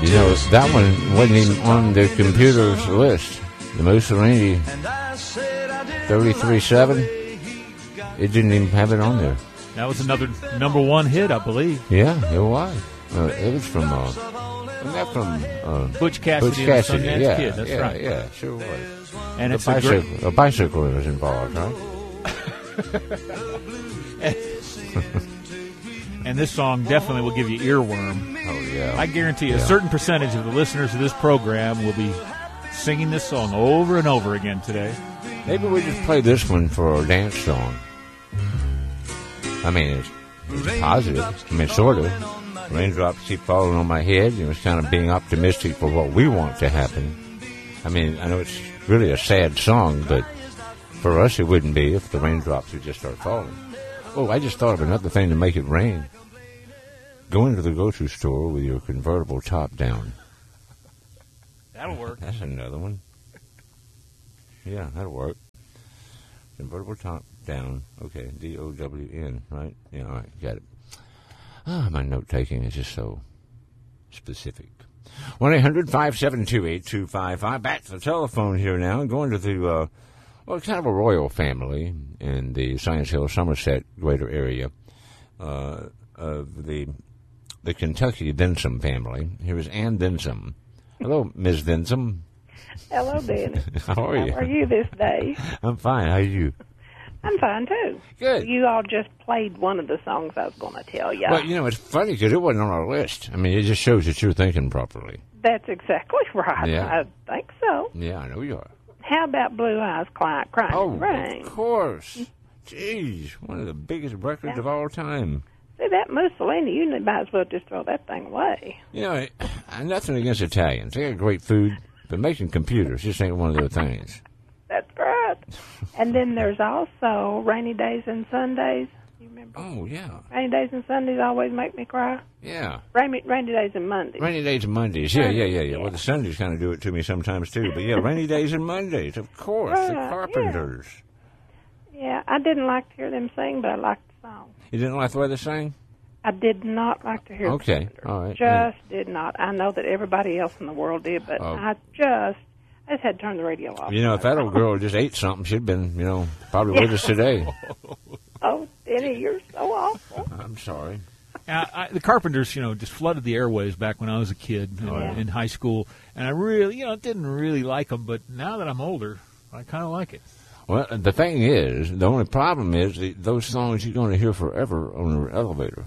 You know, that one wasn't even on the computer's list. The Mussolini 33.7, it didn't even have it on there. That was another number one hit, I believe. Yeah, it was. It was from, wasn't that from Butch Cassidy and the Sundance Kid. That's right. Yeah, sure was. And it's a bicycle was involved, right? And this song definitely will give you earworm. Oh, yeah. I guarantee a certain percentage of the listeners of this program will be singing this song over and over again today. Maybe we just play this one for our dance song. I mean, it's positive. I mean, sort of. Raindrops keep falling on my head. You know, it's kind of being optimistic for what we want to happen. I mean, I know it's really a sad song, but for us it wouldn't be if the raindrops would just start falling. Oh, I just thought of another thing to make it rain. Go into the grocery store with your convertible top down. That'll work. That's another one. Yeah, that'll work. Convertible top down. Okay, D-O-W-N, right? Yeah, all right, got it. My note-taking is just so specific. 1-800-572-8255. Back to the telephone here now. Going to the, kind of a royal family in the Science Hill, Somerset greater area of the Kentucky Densom family. Here is Ann Densom. Hello, Ms. Densom. Hello, Denny. How are you? How are you this day? I'm fine. How are you? I'm fine, too. Good. You all just played one of the songs I was going to tell you. Well, you know, it's funny because it wasn't on our list. I mean, it just shows that you're thinking properly. That's exactly right. Yeah. I think so. Yeah, I know you are. How about Blue Eyes Crying in the Rain? Of course. Jeez, one of the biggest records of all time. See, that Mussolini, you might as well just throw that thing away. You know, nothing against Italians. They got great food, but making computers just ain't one of their things. That's right. And then there's also Rainy Days and Sundays. You remember? Oh, yeah. Rainy Days and Sundays always make me cry. Yeah. Rainy Days and Mondays. Rainy Days and Mondays. Yeah. Well, the Sundays kind of do it to me sometimes, too. But, yeah, Rainy Days and Mondays, of course. Right, the Carpenters. Yeah, I didn't like to hear them sing, but I liked the song. You didn't like the way they sang? I did not like to hear the Carpenters. All right. Just did not. I know that everybody else in the world did, but I just had to turn the radio off. You know, if that old girl just ate something, she'd been, probably with us today. Oh, Denny, you're so awful. I'm sorry. The Carpenters, just flooded the airwaves back when I was a kid in high school, and I really, didn't really like them. But now that I'm older, I kind of like it. Well, the thing is, the only problem is those songs you're going to hear forever on the elevator.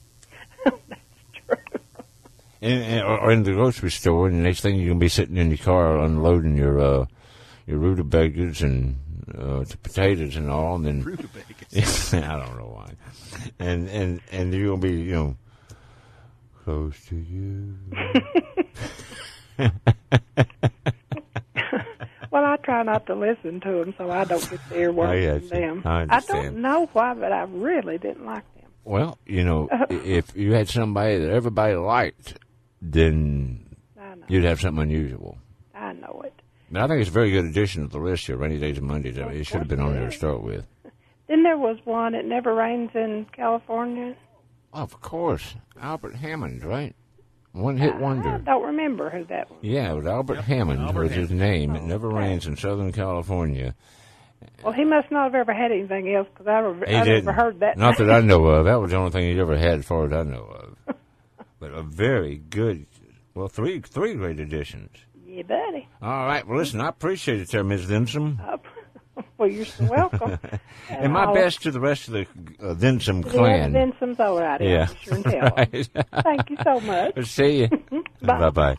Or in the grocery store, and the next thing you're going to be sitting in your car unloading your rutabagas and potatoes and all, and then rutabagas. I don't know why, and you're going to be close to you. Well, I try not to listen to them, so I don't get the earworms from them. I don't know why, but I really didn't like them. Well, if you had somebody that everybody liked, then you'd have something unusual. I know it. But I think it's a very good addition to the list here, Rainy Days and Mondays. I mean, it should have been on there to start with. Then there was one, It Never Rains in California. Oh, of course. Albert Hammond, right? One-hit wonder. I don't remember who that was. Yeah, it was Albert Hammond was his name. It Never Rains in Southern California. Well, he must not have ever had anything else, because I never heard that. Not that I know of. That was the only thing he'd ever had as far as I know of. But a very good, three great additions. Yeah, buddy. All right. Well, listen, I appreciate it there, Ms. Densom. Well, you're so welcome. And my best to the rest of the Densom clan. The Densom's all right. Yeah. Sure and tell. Right. Thank you so much. See you. Bye-bye.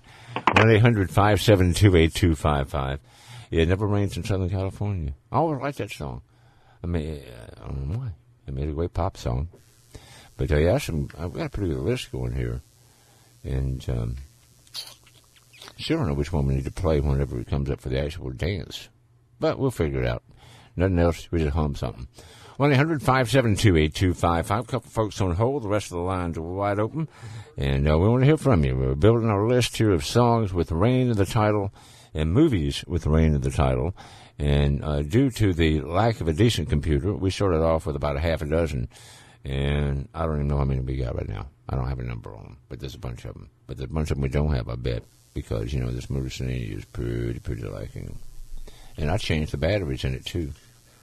1-800-572-8255. Yeah, It Never Rains in Southern California. I always liked that song. I mean, I don't know why. It made a great pop song. But I've got a pretty good list going here. And still don't know which one we need to play whenever it comes up for the actual dance. But we'll figure it out. Nothing else, we just hum something. 1-800-572-8255. A couple folks on hold. The rest of the lines are wide open. And we want to hear from you. We're building our list here of songs with rain in the title and movies with rain in the title. And due to the lack of a decent computer, we started off with about a half a dozen. And I don't even know how many we got right now. I don't have a number on them, but there's a bunch of them. But there's a bunch of them we don't have, I bet, because, this Motorcini is pretty liking. And I changed the batteries in it, too.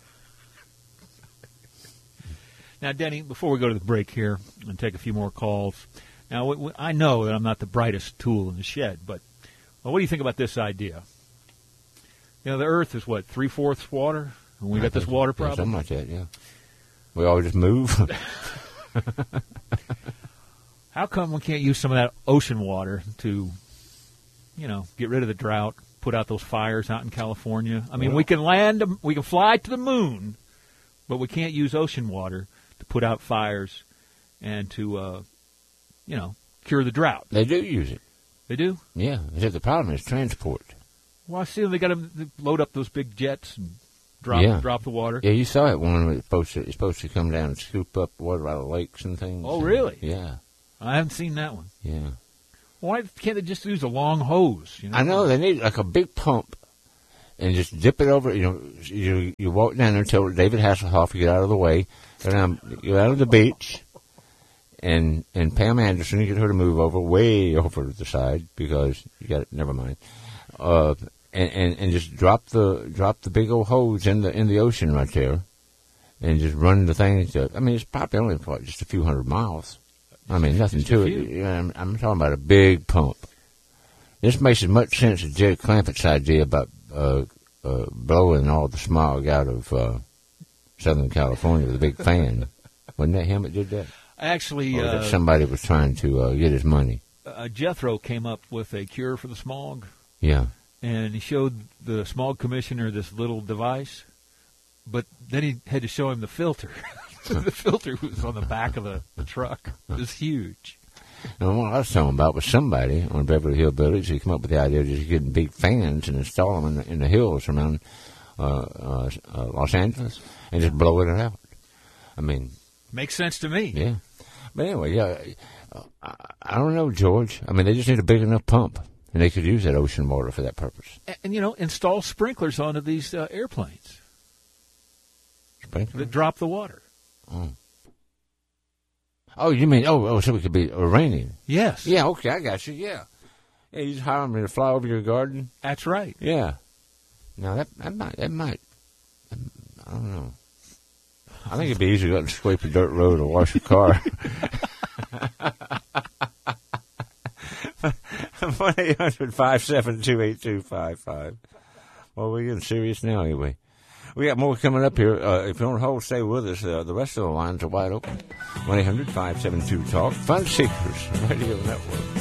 Now, Denny, before we go to the break here and take a few more calls, now, I know that I'm not the brightest tool in the shed, but what do you think about this idea? The Earth is, 3/4 water? And we got this water problem? Something like that, yeah. We all just move. How come we can't use some of that ocean water to, get rid of the drought, put out those fires out in California? I mean, we can fly to the moon, but we can't use ocean water to put out fires and to, cure the drought. They do use it. They do? Yeah. Except the problem is transport. Well, I see them. They got to load up those big jets and drop the water. Yeah, you saw it when it's supposed to come down and scoop up water out of lakes and things. Oh, really? Yeah. I haven't seen that one. Yeah. Why can't they just use a long hose? I know. They need like a big pump and just dip it over. You walk down there until David Hasselhoff, you get out of the way. Go out of the beach. And Pam Anderson, you get her to move way over to the side because you got it. Never mind. And just drop the big old hose in the ocean right there, and just run the thing. It's probably only just a few hundred miles. Nothing to it. I'm talking about a big pump. This makes as much sense as Jed Clampett's idea about blowing all the smog out of Southern California with a big fan. Wasn't that him that did that? Actually, somebody was trying to get his money. Jethro came up with a cure for the smog. Yeah. And he showed the smog commissioner this little device, but then he had to show him the filter. The filter was on the back of the truck. It was huge. And what I was talking about was somebody on Beverly Hillbillies who came up with the idea of just getting big fans and install them in the hills around Los Angeles and just blow it out. Makes sense to me. Yeah. But anyway, yeah, I don't know, George. They just need a big enough pump. And they could use that ocean water for that purpose. And install sprinklers onto these airplanes. Sprinklers? That drop the water. Oh, you mean, so it could be raining? Yes. Yeah, okay, I got you, yeah. Yeah, you just hire them to fly over your garden? That's right. Yeah. Now, that might, I don't know. I think it'd be easier to go out and scrape a dirt road or wash your car. 1-800-572-8255. Well, we're getting serious now anyway. We got more coming up here. If you want to hold, stay with us. The rest of the lines are wide open. 1-800-572-TALK. Fun Seekers Radio Network.